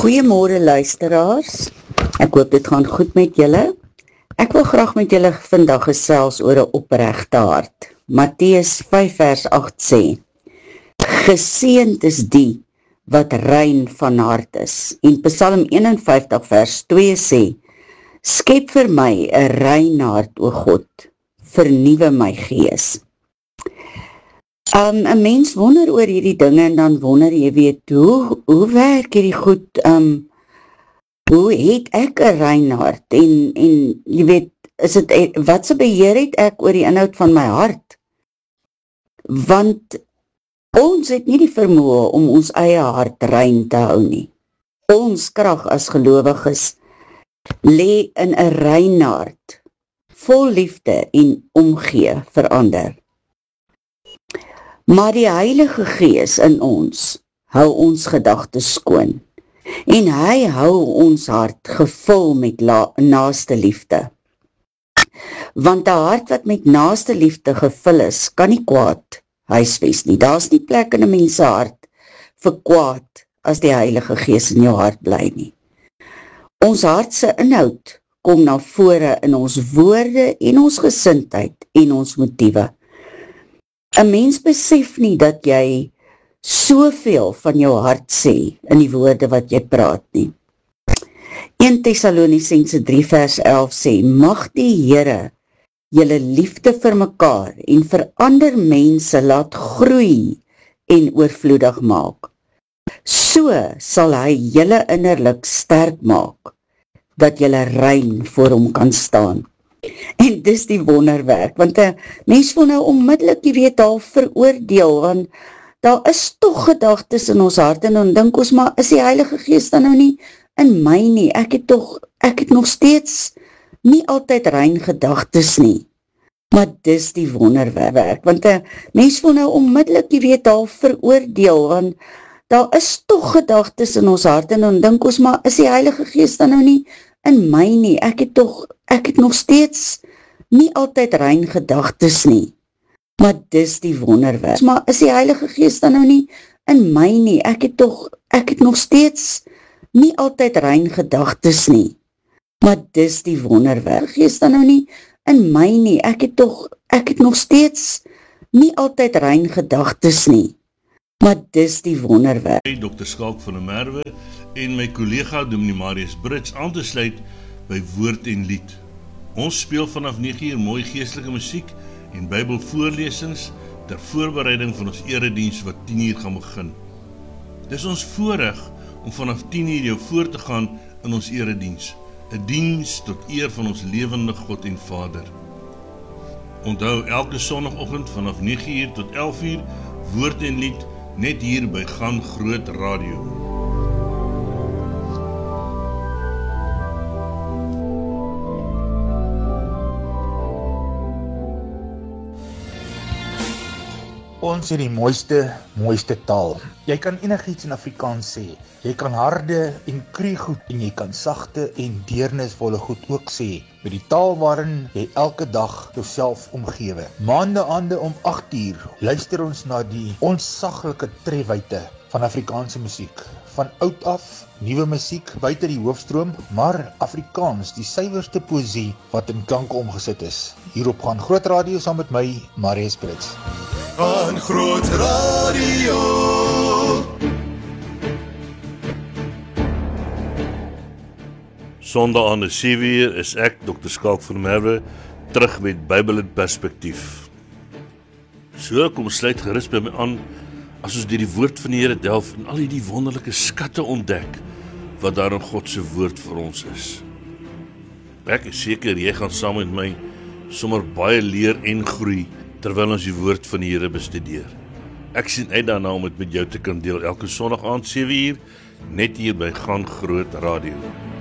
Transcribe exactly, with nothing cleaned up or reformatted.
Goeiemôre luisteraars, ek hoop dit gaan goed met julle. Ek wil graag met julle vandag gesels oor 'n opregte hart. Matteus vyf vers agt sê, geseënd is die wat rein van hart is. En Psalm een en vyftig vers twee sê, skep vir my 'n rein hart, o God, vernuwe my gees. Um, 'n mens wonder oor hierdie dinge en dan wonder jy weet, hoe, hoe werk hierdie goed, um, hoe het ek 'n rein hart, en, en jy weet, is het, wat se beheer het ek oor die inhoud van my hart? Want ons het nie die vermoë om ons eie hart rein te hou nie. Ons krag as gelowiges lê in 'n rein hart, vol liefde en omgee vir ander. Maar die Heilige Gees in ons hou ons gedagtes skoon en hy hou ons hart gevul met la, naaste liefde. Want 'n hart wat met naaste liefde gevul is, kan nie kwaad huisves nie. Daar's nie plek in 'n mens se hart vir kwaad as die Heilige Gees in jou hart bly nie. Ons hart se inhoud kom na vore in ons woorde en ons gesindheid en ons motiewe. 'n Mens besef nie dat jy soveel van jou hart sê in die woorde wat jy praat nie. Eerste Tessalonisense drie vers elf sê, mag die Here julle liefde vir mekaar en vir ander mense laat groei en oorvloedig maak. So sal hy julle innerlik sterk maak, dat julle rein voor hom kan staan. En dis die wonderwerk, want 'n mens wil nou onmiddellik, jy weet, al veroordeel, want daar is tog gedagtes in ons hart, en dan dink ons, maar is die Heilige Gees dan nou nie in my nie? Ek het tog, ek het nog steeds nie altyd rein gedagtes nie. Maar dis die wonderwerk, want 'n mens wil nou onmiddellik, jy weet, al veroordeel, want daar is tog gedagtes in ons hart, en dan dink ons, maar is die Heilige Gees dan nou nie in my nie? Ek het tog, ek het nog steeds nie altyd rein gedagtes nie. Maar dis die wonderwerk. Maar is die Heilige Gees dan nou nie in my nie? Ek het tog, ek het nog steeds nie altyd rein gedagtes nie. Maar dis die wonderwerk. Gees dan nou nie in my nie. Ek het tog, ek het nog steeds nie altyd rein gedagtes nie. Maar dis die wonderwerk. dokter Skalk van der Merwe en my kollega Dominee Marius Brits aan te sluit by Woord en Lied. Ons speel vanaf nege uur mooi geestelike musiek en Bybelvoorlesings ter voorbereiding van ons erediens wat tien uur gaan begin. Dis ons voorreg om vanaf tien uur jou voor te gaan in ons erediens, 'n diens tot eer van ons lewende God en Vader. Onthou elke sondagoggend vanaf nege uur tot elf uur Woord en Lied net hier by Gaan Groot Radio. Ons het die mooiste, mooiste taal. Jy kan enigiets in Afrikaans sê. Jy kan harde en krie goed en jy kan sagte en deernisvolle goed ook sê. Met die taal waarin jy elke dag jouself omgewe. Maande aande om agt uur luister ons na die onsaglike trefwyte van Afrikaanse musiek. Van oud af, nuwe musiek, buite die hoofstroom, maar Afrikaans, die suiwerste poësie wat in klanke omgesit is. Hierop Gaan Groot Radio saam met my, Marius Brits. Gaan Groot Radio. Sondag aan die sewe uur is ek, dokter Skalk van der Merwe, terug met Bybel in Perspektief. So, kom sluit gerus by my aan, as ons deur die woord van die Here delf en al die wonderlike skatte ontdek, wat daar in God se woord vir ons is. Ek is seker, jy gaan saam met my sommer baie leer en groei, terwyl ons die woord van die Here bestudeer. Ek sien uit daarna om dit met jou te kan deel, elke sondag aand sewe uur, net hier by Gaan Groot Radio.